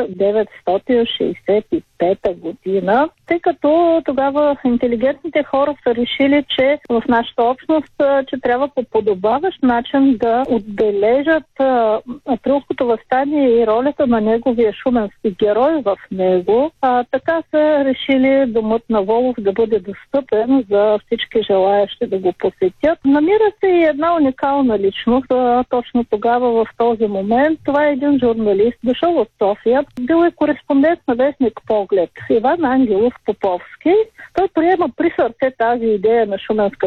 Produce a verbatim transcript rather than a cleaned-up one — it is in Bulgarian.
хиляда деветстотин шейсет и пета година, тъй като тогава интелигентните хора са решили, че в нашата общност, че трябва по подобаващ начин да отбележат априлското въстание и ролята на неговия шуменски герой в него. А, така са решили домът на Волов да бъде достъпен за всички желаящи да го посетят. Намира се и една уникална личност а, точно тогава в този момент. Това е един журналист, дошъл от София. Бил е кореспондент на вестник Поглед. Иван Ангелов Поповски. Той приема при сърце тази идея на шуменска